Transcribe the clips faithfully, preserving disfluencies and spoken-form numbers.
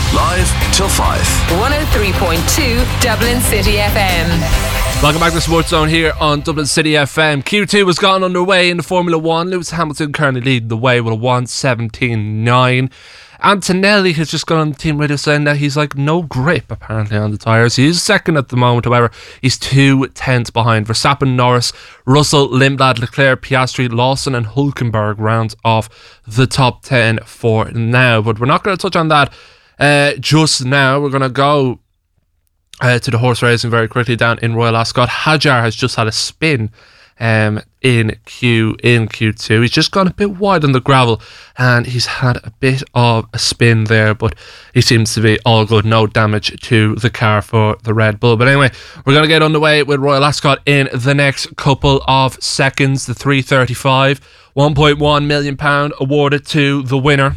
Live till five. one oh three point two Dublin City F M. Welcome back to Sports Zone here on Dublin City F M. Q two has gone underway in the Formula One. Lewis Hamilton currently leading the way with a one seventeen nine. Antonelli has just gone on the team radio saying that he's like no grip apparently on the tyres. He is second at the moment, however, he's two tenths behind. Verstappen, Norris, Russell, Lindblad, Leclerc, Piastri, Lawson and Hülkenberg rounds off the top ten for now. But we're not going to touch on that uh, just now. We're going to go uh, to the horse racing very quickly down in Royal Ascot. Hadjar has just had a spin Um, in Q in Q two. He's just gone a bit wide on the gravel and he's had a bit of a spin there, but he seems to be all good, no damage to the car for the Red Bull. But anyway, we're going to get underway with Royal Ascot in the next couple of seconds. The three thirty-five, one point one million pounds awarded to the winner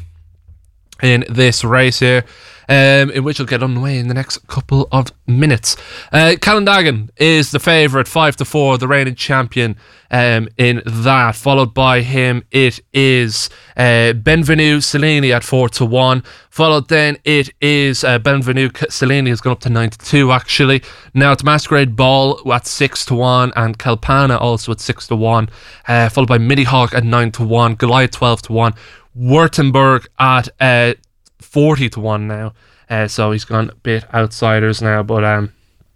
in this race here, um, in which will get underway in the next couple of minutes. Uh, Callandagan is the favourite, five to four, the reigning champion um, in that. Followed by him, it is uh, Benvenu Cellini at four to one. Followed then, it is uh, Benvenu Cellini has gone up to nine to two actually. Now it's Masquerade Ball at six to one, and Kalpana also at six to one. Uh, followed by Midi Hawk at nine to one, Goliath twelve to one. Württemberg at uh, forty to one now, uh, so he's gone a bit outsiders now, but um,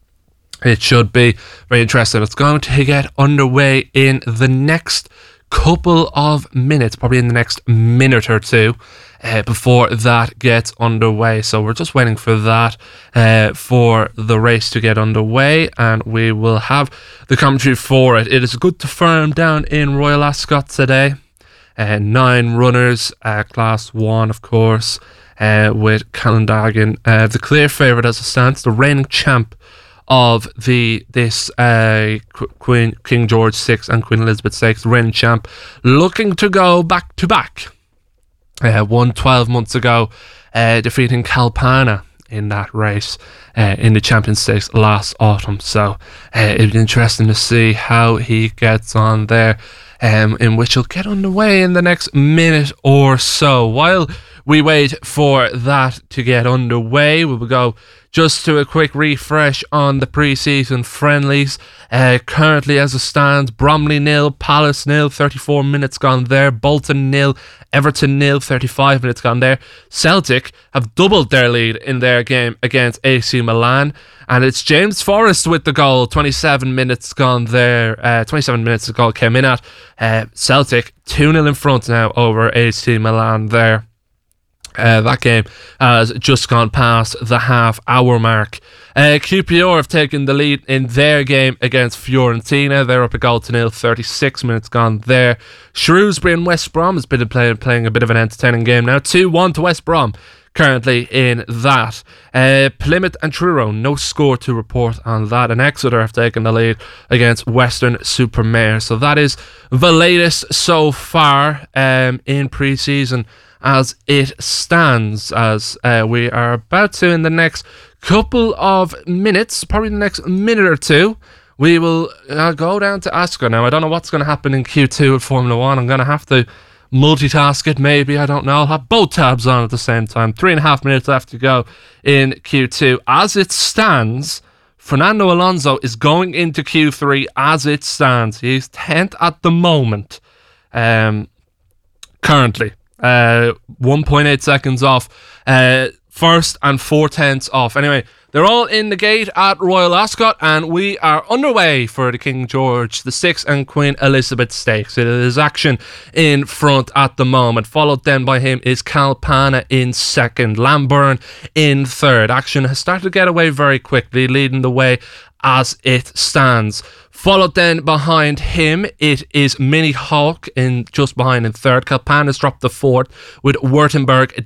it should be very interesting. It's going to get underway in the next couple of minutes, probably in the next minute or two, uh, before that gets underway. So we're just waiting for that, uh, for the race to get underway, and we will have the commentary for it. It is good to firm down in Royal Ascot today. Uh, nine runners, uh, class one, of course, uh, with Callandagan, uh, the clear favourite as it stands, the reigning champ of the this uh, Queen King George the Sixth and Queen Elizabeth the Sixth, the reigning champ, looking to go back to back. Uh, won twelve months ago, uh, defeating Kalpana in that race uh, in the Champions Stakes last autumn. So uh, it'll be interesting to see how he gets on there. Um, in which will get underway in the next minute or so. While we wait for that to get underway, we will go just to a quick refresh on the pre-season friendlies. Uh, currently as it stands, Bromley nil, Palace nil, thirty-four minutes gone there. Bolton nil, Everton nil, thirty-five minutes gone there. Celtic have doubled their lead in their game against A C Milan, and it's James Forrest with the goal. twenty-seven minutes gone there. Uh, twenty-seven minutes the goal came in at. Uh, Celtic two nil in front now over A C Milan there. Uh, that game has just gone past the half hour mark. Uh, Q P R have taken the lead in their game against Fiorentina. They're up a goal to nil, thirty-six minutes gone there. Shrewsbury and West Brom has been playing, playing a bit of an entertaining game now. two one to West Brom currently in that. Uh, Plymouth and Truro, no score to report on that. And Exeter have taken the lead against Western-super-Mare. So that is the latest so far um, in pre-season as it stands, as uh, we are about to, in the next couple of minutes, probably the next minute or two, we will uh, go down to Ascot. Now, I don't know what's going to happen in Q two at Formula One. I'm going to have to multitask it, maybe, I don't know. I'll have both tabs on at the same time. Three and a half minutes left to go in Q two. As it stands, Fernando Alonso is going into Q three as it stands. He's tenth at the moment, um, currently. Uh, one point eight seconds off uh, first and four tenths off. Anyway, they're all in the gate at Royal Ascot, and we are underway for the King George the Sixth and Queen Elizabeth Stakes. It is action in front at the moment. Followed then by him is Kalpana in second, Lambourn in third. Action has started to get away very quickly, leading the way as it stands. Followed then behind him, it is Mini Hawk in just behind in third. Kalpana's dropped the fourth, with Württemberg